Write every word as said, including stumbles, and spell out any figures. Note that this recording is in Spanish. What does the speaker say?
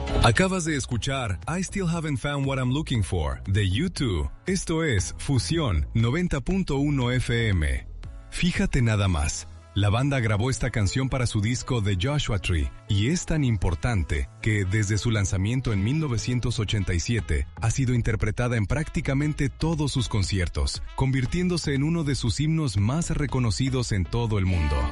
Acabas de escuchar I Still Haven't Found What I'm Looking For de U dos. Esto es Fusión noventa punto uno F M. Fíjate nada más. La banda grabó esta canción para su disco The Joshua Tree y es tan importante que desde su lanzamiento en mil novecientos ochenta y siete ha sido interpretada en prácticamente todos sus conciertos, convirtiéndose en uno de sus himnos más reconocidos en todo el mundo.